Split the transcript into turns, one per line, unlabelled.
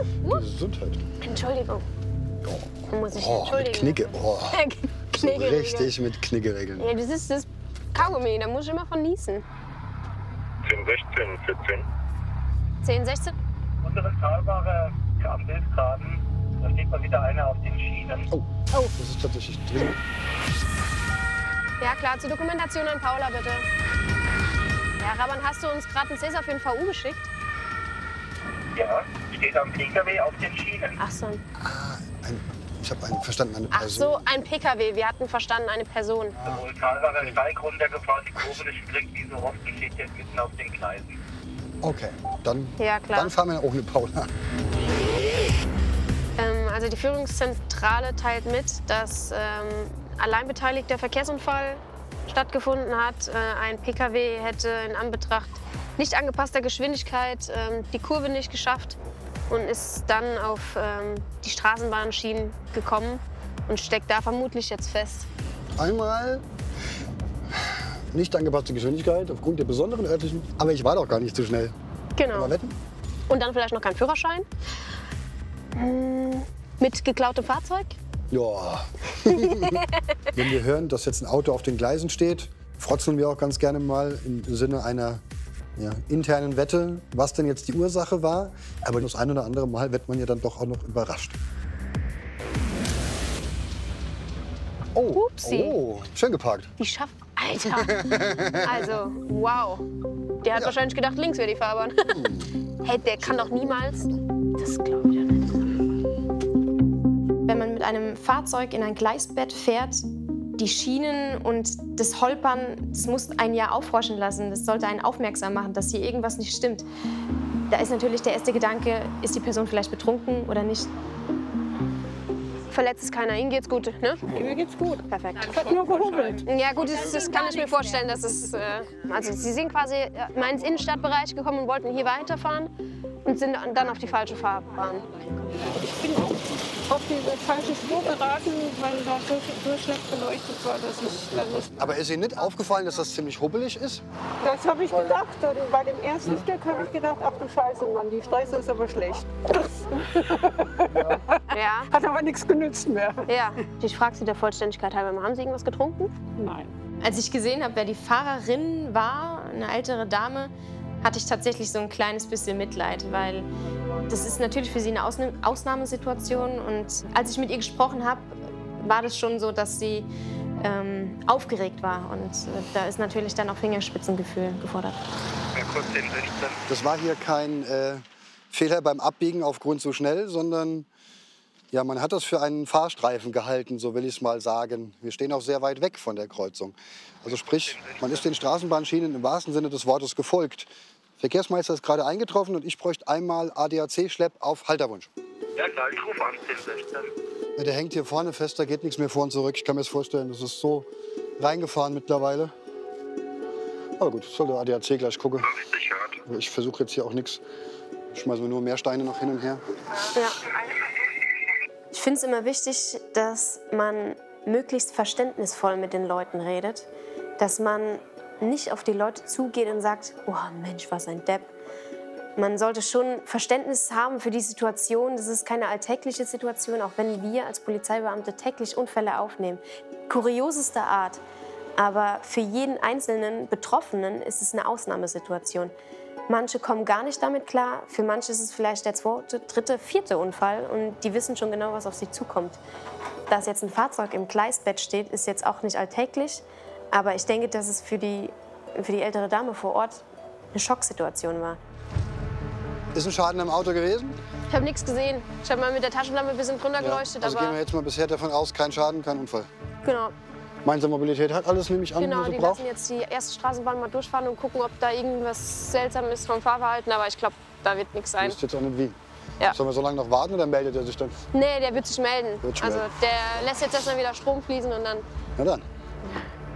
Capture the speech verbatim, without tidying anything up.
uh. Gesundheit.
Entschuldigung.
Oh,
muss ich
oh
entschuldigen.
Knicke. Oh. So
Knicke
richtig mit Knicke regeln.
Ja, das ist das Kaugummi, da muss ich immer von niesen.
zehn, sechzehn, vierzehn.
zehn, sechzehn?
Unsere Talbare am Bildgraben, da steht mal wieder einer auf den Schienen.
Oh, oh, das ist tatsächlich drin.
Ja klar, zur Dokumentation an Paula bitte. Ja, Raban, hast du uns gerade einen Cäsar für den V U geschickt?
Ja, steht am P K W auf den Schienen.
Ach so.
Ah, ein, ich habe einen verstanden, eine
Ach
Person.
so, ein P K W. Wir hatten verstanden, eine Person.
Sowohl Talbarer Steig runtergefahren, die Kurve nicht gekriegt, wie so oft, die steht jetzt mitten auf den Gleisen.
Okay, dann,
Ja, klar.
dann fahren wir auch eine Paula.
Ähm, also die Führungszentrale teilt mit, dass ähm, allein beteiligter Verkehrsunfall stattgefunden hat. Äh, ein P K W hätte in Anbetracht nicht angepasster Geschwindigkeit ähm, die Kurve nicht geschafft und ist dann auf ähm, die Straßenbahnschienen gekommen und steckt da vermutlich jetzt fest.
Einmal nicht angepasste Geschwindigkeit aufgrund der besonderen örtlichen. Aber ich war doch gar nicht zu schnell.
Genau.
Mal wetten?
Und dann vielleicht noch kein Führerschein. Hm, mit geklautem Fahrzeug.
Ja. Wenn wir hören, dass jetzt ein Auto auf den Gleisen steht, frotzeln wir auch ganz gerne mal im Sinne einer ja, internen Wette, was denn jetzt die Ursache war. Aber das ein oder andere Mal wird man ja dann doch auch noch überrascht. Oh,
Upsi.
oh, schön geparkt.
Die schafft. Alter! Also, wow. Der hat
Ja.
wahrscheinlich gedacht, links wäre die Fahrbahn.
Hm.
Hey, der kann doch niemals. Das glaube ich ja nicht.
Wenn man mit einem Fahrzeug in ein Gleisbett fährt, die Schienen und das Holpern, das muss einen ja aufhorchen lassen. Das sollte einen aufmerksam machen, dass hier irgendwas nicht stimmt. Da ist natürlich der erste Gedanke, ist die Person vielleicht betrunken oder nicht?
Verletzt ist keiner. Ihnen geht's gut, ne?
Mir geht's gut.
Perfekt.
Ich hab nur gehobelt.
Ja gut, das, das kann ich mir vorstellen, dass es... Äh, also Sie sind quasi äh, mal ins Innenstadtbereich gekommen und wollten hier weiterfahren und sind dann auf die falsche Fahrbahn.
Ich bin auf die falsche Spur geraten, weil da so, so schlecht beleuchtet war, dass ich dann nicht...
Aber ist Ihnen nicht aufgefallen, dass das ziemlich hubbelig ist?
Das habe ich gedacht. Und bei dem ersten Stück habe ich gedacht, ach du Scheiße, Mann, die Straße ist aber schlecht.
Ja.
Hat aber nichts genützt mehr.
Ja. Ich frage Sie der Vollständigkeit halber, haben Sie irgendwas getrunken?
Nein.
Als ich gesehen habe, wer die Fahrerin war, eine ältere Dame, hatte ich tatsächlich so ein kleines bisschen Mitleid, weil das ist natürlich für sie eine Ausn- Ausnahmesituation. Und als ich mit ihr gesprochen habe, war das schon so, dass sie ähm, aufgeregt war. Und äh, da ist natürlich dann auch Fingerspitzengefühl gefordert.
Ja, kurz zehn, sechzehn.
Das war hier kein äh, Fehler beim Abbiegen aufgrund zu schnell, sondern ja, man hat das für einen Fahrstreifen gehalten, so will ich es mal sagen. Wir stehen auch sehr weit weg von der Kreuzung. Also sprich, man ist den Straßenbahnschienen im wahrsten Sinne des Wortes gefolgt. Verkehrsmeister ist gerade eingetroffen und ich bräuchte einmal A D A C-Schlepp auf Halterwunsch.
Ja klar, ich rufe an, zehn, sechzehn.
Ja, der hängt hier vorne fest, da geht nichts mehr vor und zurück. Ich kann mir das vorstellen, das ist so reingefahren mittlerweile. Aber gut, soll der A D A C gleich gucken. Ich versuche jetzt hier auch nichts. Ich schmeiße mir nur mehr Steine noch hin und her.
Ja.
Ich finde es immer wichtig, dass man möglichst verständnisvoll mit den Leuten redet. Dass man nicht auf die Leute zugeht und sagt, oh Mensch, was ein Depp. Man sollte schon Verständnis haben für die Situation. Das ist keine alltägliche Situation, auch wenn wir als Polizeibeamte täglich Unfälle aufnehmen. Kuriosester Art. Aber für jeden einzelnen Betroffenen ist es eine Ausnahmesituation. Manche kommen gar nicht damit klar. Für manche ist es vielleicht der zweite, dritte, vierte Unfall und die wissen schon genau, was auf sie zukommt. Dass jetzt ein Fahrzeug im Gleisbett steht, ist jetzt auch nicht alltäglich. Aber ich denke, dass es für die, für die ältere Dame vor Ort eine Schocksituation war.
Ist ein Schaden am Auto gewesen?
Ich habe nichts gesehen. Ich habe mal mit der Taschenlampe ein bisschen drunter
Ja.
geleuchtet,
Also
aber
gehen wir jetzt mal bisher davon aus, kein Schaden, kein Unfall.
genau.
Meinte Mobilität hat alles, nehme ich an,
Genau,
was
die
sie braucht.
lassen jetzt die erste Straßenbahn mal durchfahren und gucken, ob da irgendwas seltsam ist vom Fahrverhalten. Aber ich glaube, da wird nichts sein.
Wisst jetzt auch nicht wie.
Ja.
Sollen wir so lange noch warten oder meldet er sich dann?
Nee, der wird sich melden.
Wird sich
Also
melden.
der lässt jetzt erstmal wieder Strom fließen und dann
Na dann.